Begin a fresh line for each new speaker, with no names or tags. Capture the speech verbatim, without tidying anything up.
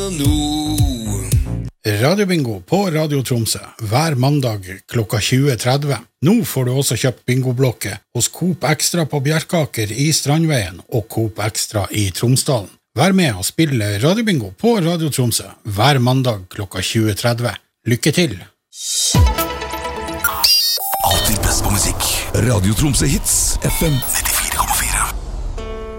Radiobingo på Radio Tromsø hver mandag klokka tjue tretti. Nå får du også kjøpt bingoblokke hos Coop Extra på Bjerkaker i Strandveien og Coop Extra i Tromsdalen. Vær med og spille Radiobingo på Radio Tromsø hver mandag klokka tjue tretti. Lykke til!
Alltid best på musikk. Radio Tromsø Hits F M nittifire.